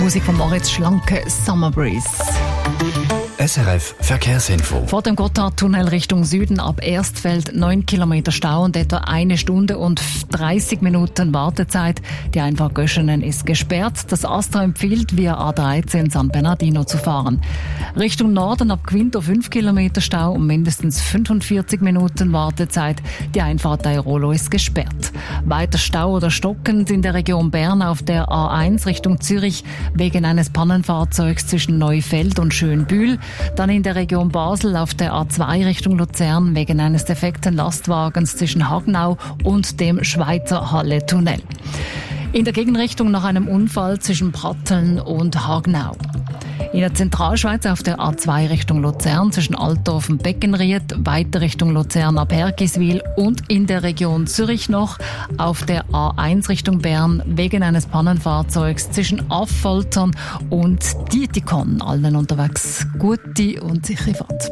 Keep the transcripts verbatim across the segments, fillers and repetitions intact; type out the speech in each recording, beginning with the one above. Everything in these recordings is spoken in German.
Musik von Moritz Schlanke, Summer Breeze. S R F Verkehrsinfo. Vor dem Gotthardtunnel Richtung Süden ab Erstfeld neun Kilometer Stau und etwa eine Stunde und dreißig Minuten Wartezeit. Die Einfahrt Göschenen ist gesperrt. Das Astra empfiehlt, via A dreizehn San Bernardino zu fahren. Richtung Norden ab Quinto fünf Kilometer Stau und mindestens fünfundvierzig Minuten Wartezeit. Die Einfahrt Airolo ist gesperrt. Weiter Stau oder stockend in der Region Bern auf der A eins Richtung Zürich wegen eines Pannenfahrzeugs zwischen Neufeld und Schönbühl. Dann in der Region Basel auf der A zwei Richtung Luzern wegen eines defekten Lastwagens zwischen Hagnau und dem Schweizer Halle-Tunnel. In der Gegenrichtung nach einem Unfall zwischen Pratteln und Hagnau. In der Zentralschweiz auf der A zwei Richtung Luzern zwischen Altdorf und Beckenried, weiter Richtung Luzern ab Hergiswil und in der Region Zürich noch auf der A eins Richtung Bern wegen eines Pannenfahrzeugs zwischen Affoltern und Dietikon. Allen unterwegs gute und sichere Fahrt.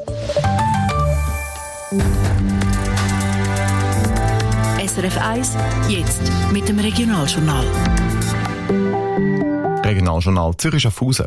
S R F eins, jetzt mit dem Regionaljournal. Regionaljournal Zürich-Schaffhausen.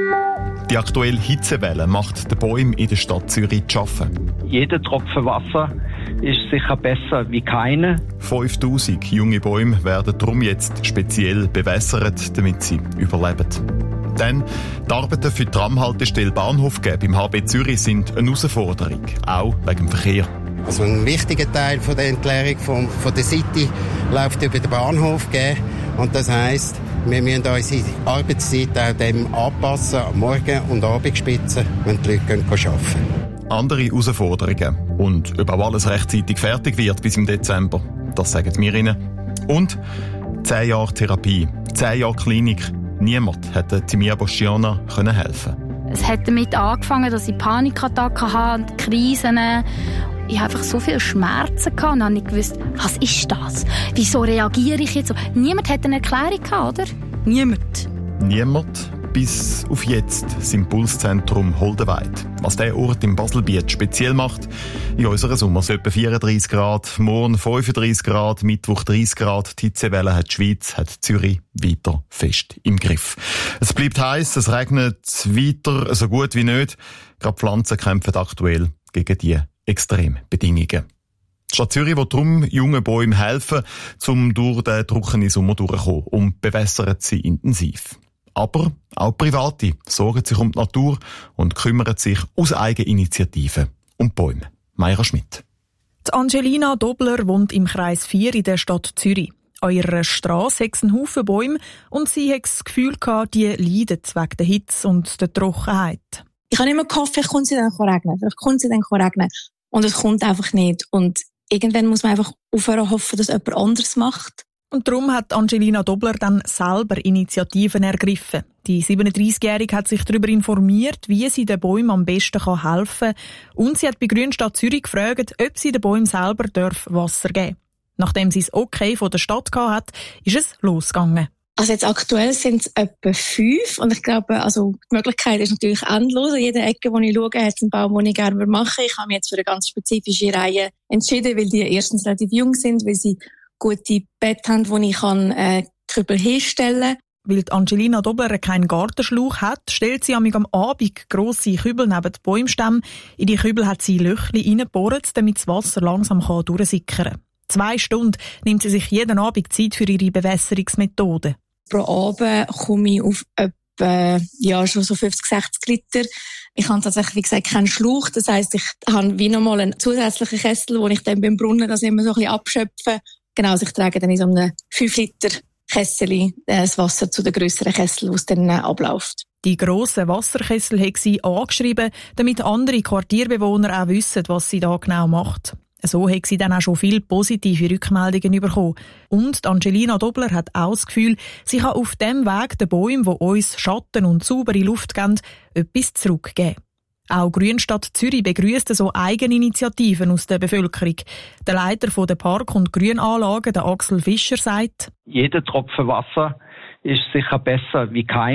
Die aktuelle Hitzewelle macht den Bäumen in der Stadt Zürich zu schaffen. Jeder Tropfen Wasser ist sicher besser wie keine. fünftausend junge Bäume werden darum jetzt speziell bewässert, damit sie überleben. Denn die Arbeiten für die Tramhaltestelle Bahnhof im H B Zürich sind eine Herausforderung, auch wegen dem Verkehr. Also ein wichtiger Teil von der Entleerung von, von der City läuft über den Bahnhof gehen. Und das heisst, wir müssen unsere Arbeitszeit auch dem anpassen, Morgen- und Abendspitzen, wenn die Leute gehen arbeiten. Andere Herausforderungen und ob auch alles rechtzeitig fertig wird bis im Dezember, das sagen wir Ihnen. Und zehn Jahre Therapie, zehn Jahre Klinik. Niemand hätte Timia Boschiana helfen können. Es hat damit angefangen, dass ich Panikattacken hatte, Krisen. Ich hatte einfach so viele Schmerzen und habe nicht gewusst, was ist das? Wieso reagiere ich jetzt so? Niemand hat eine Erklärung gehabt, oder? Niemand. Niemand, bis auf jetzt, das Impulszentrum Holdenweid. Was dieser Ort im Baselbiet speziell macht, in unserer Sommer etwa vierunddreißig Grad, morgen fünfunddreißig Grad, Mittwoch dreißig Grad. Die Hitzewelle hat die Schweiz, hat Zürich weiter fest im Griff. Es bleibt heiß, es regnet weiter so gut wie nicht. Gerade Pflanzen kämpfen aktuell gegen die Extrembedingungen. Die Stadt Zürich will darum jungen Bäumen helfen, um durch den trockenen Sommer durchzukommen und bewässern sie intensiv. Aber auch Private sorgen sich um die Natur und kümmern sich aus Eigeninitiative um die Bäume. Mayra Schmidt. Die Angelina Dobler wohnt im Kreis vier in der Stadt Zürich. An ihrer Strasse hat es einen Haufen Bäume und sie hat das Gefühl gehabt, die leiden wegen der Hitze und der Trockenheit. Ich habe immer gehofft, vielleicht kommt sie dann regnen, vielleicht kommt sie dann regnen. Und es kommt einfach nicht. Und irgendwann muss man einfach aufhören hoffen, dass jemand anderes macht. Und darum hat Angelina Dobler dann selber Initiativen ergriffen. Die siebenunddreißigjährige hat sich darüber informiert, wie sie den Bäumen am besten helfen kann. Und sie hat bei Grünstadt Zürich gefragt, ob sie den Bäumen selber Wasser geben darf. Nachdem sie es okay von der Stadt hat, ist es losgegangen. Also jetzt aktuell sind es etwa fünf und ich glaube, also die Möglichkeit ist natürlich endlos. An jeder Ecke, wo ich schaue, hat es einen Baum, den ich gerne machen würde. Ich habe mich jetzt für eine ganz spezifische Reihe entschieden, weil die erstens relativ jung sind, weil sie gute Bett haben, wo ich kann, äh, Kübel hinstellen kann. Weil die Angelina Dobler keinen Gartenschlauch hat, stellt sie am Abend grosse Kübel neben den Bäumstämmen. In die Kübel hat sie Löchli reingebohrt, damit das Wasser langsam durchsickern kann. Zwei Stunden nimmt sie sich jeden Abend Zeit für ihre Bewässerungsmethode. Pro Abend komme ich auf etwa, ja, schon so fünfzig, sechzig Liter. Ich habe tatsächlich, wie gesagt, keinen Schlauch. Das heisst, ich habe wie nochmal einen zusätzlichen Kessel, wo ich dann beim Brunnen das immer so ein bisschen abschöpfe. Genau, also ich trage dann in so einem fünf Liter Kessel das Wasser zu den grösseren Kessel, wo es dann abläuft. Die grossen Wasserkessel hat sie angeschrieben, damit andere Quartierbewohner auch wissen, was sie da genau macht. So hat sie dann auch schon viele positive Rückmeldungen bekommen. Und Angelina Dobler hat auch das Gefühl, sie kann auf dem Weg den Bäumen, die uns Schatten und saubere Luft geben, etwas zurückgeben. Auch Grünstadt Zürich begrüsst so Eigeninitiativen aus der Bevölkerung. Der Leiter der Park- und Grünanlagen, der Axel Fischer, sagt: Jeder Tropfen Wasser ist sicher besser wie kein.